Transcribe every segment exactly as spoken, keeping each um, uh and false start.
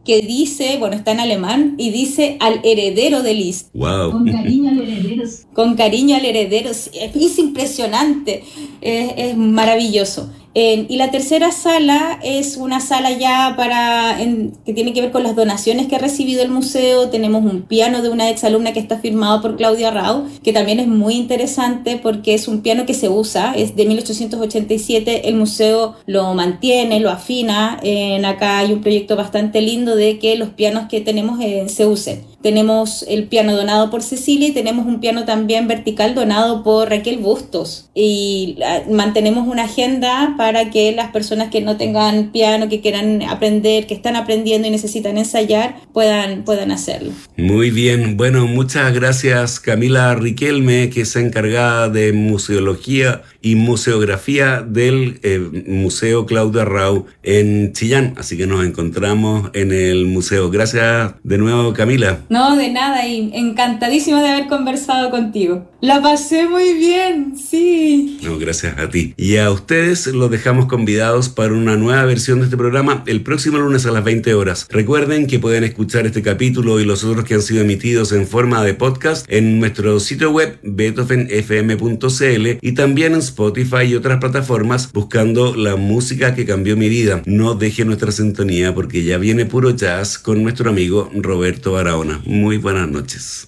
que dice, bueno, está en alemán, y dice al heredero de Liszt. Wow. Con cariño al heredero. Con cariño al heredero. Es impresionante, es, es maravilloso. Eh, y la tercera sala es una sala ya para en, que tiene que ver con las donaciones que ha recibido el museo. Tenemos un piano de una exalumna que está firmado por Claudia Rau, que también es muy interesante porque es un piano que se usa, es de mil ochocientos ochenta y siete, el museo lo mantiene, lo afina. Eh, acá hay un proyecto bastante lindo de que los pianos que tenemos eh, se usen. Tenemos el piano donado por Cecilia y tenemos un piano también vertical donado por Raquel Bustos. Y uh, mantenemos una agenda para que las personas que no tengan piano, que quieran aprender, que están aprendiendo y necesitan ensayar, puedan, puedan hacerlo. Muy bien. Bueno, muchas gracias Camila Riquelme, que es encargada de museología y museografía del eh, Museo Claudia Rau en Chillán. Así que nos encontramos en el museo. Gracias de nuevo, Camila. No, de nada, y encantadísima de haber conversado contigo. La pasé muy bien, sí. No, gracias a ti. Y a ustedes los dejamos convidados para una nueva versión de este programa el próximo lunes a las veinte horas. Recuerden que pueden escuchar este capítulo y los otros que han sido emitidos en forma de podcast en nuestro sitio web beethoven f m punto c l y también en Spotify y otras plataformas buscando la música que cambió mi vida. No deje nuestra sintonía porque ya viene Puro Jazz con nuestro amigo Roberto Barahona. Muy buenas noches.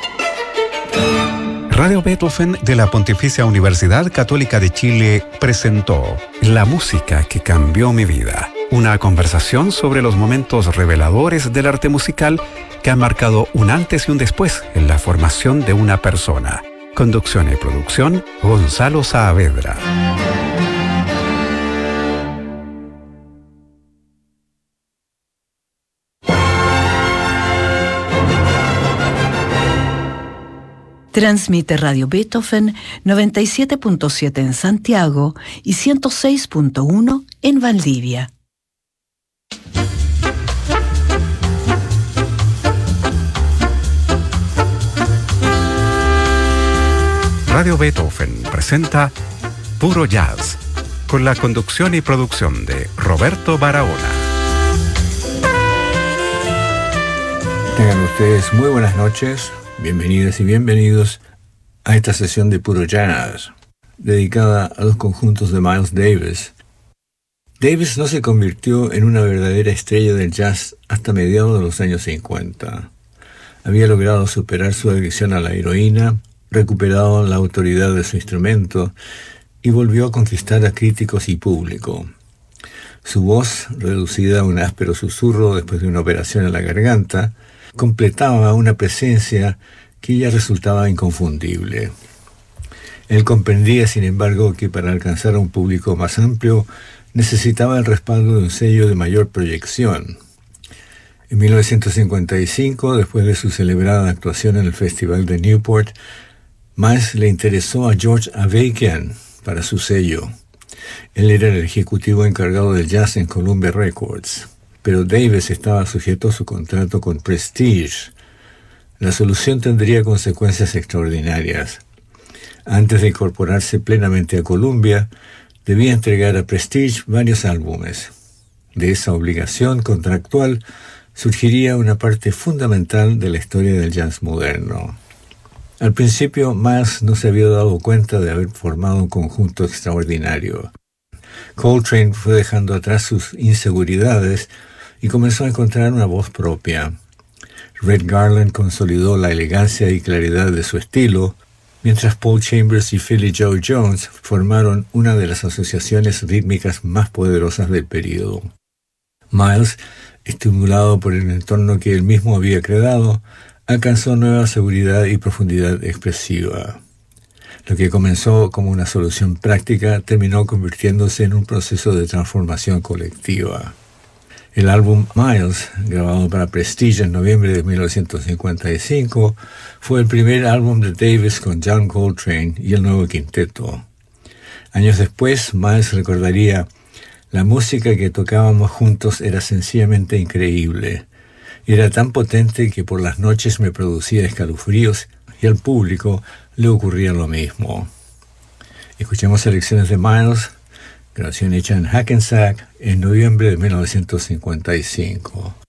Radio Beethoven de la Pontificia Universidad Católica de Chile presentó La música que cambió mi vida. Una conversación sobre los momentos reveladores del arte musical que han marcado un antes y un después en la formación de una persona. Conducción y producción, Gonzalo Saavedra. Transmite Radio Beethoven noventa y siete punto siete en Santiago y ciento seis punto uno en Valdivia. Radio Beethoven presenta Puro Jazz, con la conducción y producción de Roberto Barahona. Tengan ustedes muy buenas noches. Bienvenidas y bienvenidos a esta sesión de Puro Jazz, dedicada a los conjuntos de Miles Davis. Davis no se convirtió en una verdadera estrella del jazz hasta mediados de los años cincuenta. Había logrado superar su adicción a la heroína, recuperado la autoridad de su instrumento y volvió a conquistar a críticos y público. Su voz, reducida a un áspero susurro después de una operación en la garganta, completaba una presencia que ya resultaba inconfundible. Él comprendía, sin embargo, que para alcanzar a un público más amplio necesitaba el respaldo de un sello de mayor proyección. En mil novecientos cincuenta y cinco, después de su celebrada actuación en el Festival de Newport, Miles le interesó a George Avakian para su sello. Él era el ejecutivo encargado del jazz en Columbia Records. Pero Davis estaba sujeto a su contrato con Prestige. La solución tendría consecuencias extraordinarias. Antes de incorporarse plenamente a Columbia, debía entregar a Prestige varios álbumes. De esa obligación contractual surgiría una parte fundamental de la historia del jazz moderno. Al principio, Miles no se había dado cuenta de haber formado un conjunto extraordinario. Coltrane fue dejando atrás sus inseguridades y comenzó a encontrar una voz propia. Red Garland consolidó la elegancia y claridad de su estilo, mientras Paul Chambers y Philly Joe Jones formaron una de las asociaciones rítmicas más poderosas del período. Miles, estimulado por el entorno que él mismo había creado, alcanzó nueva seguridad y profundidad expresiva. Lo que comenzó como una solución práctica terminó convirtiéndose en un proceso de transformación colectiva. El álbum Miles, grabado para Prestige en noviembre de mil novecientos cincuenta y cinco, fue el primer álbum de Davis con John Coltrane y el nuevo quinteto. Años después, Miles recordaría: la música que tocábamos juntos era sencillamente increíble. Era tan potente que por las noches me producía escalofríos y al público le ocurría lo mismo. Escuchemos selecciones de Miles, grabación hecha en Hackensack en noviembre de mil novecientos cincuenta y cinco.